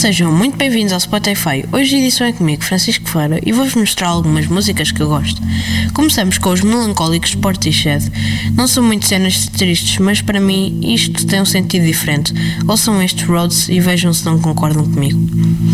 Sejam muito bem-vindos ao Spotify. Hoje a edição é comigo, Francisco Ferreira, e vou-vos mostrar algumas músicas que eu gosto. Começamos com os melancólicos Portishead. Não são muito cenas tristes, mas para mim isto tem um sentido diferente. Ouçam estes Roads e vejam se não concordam comigo.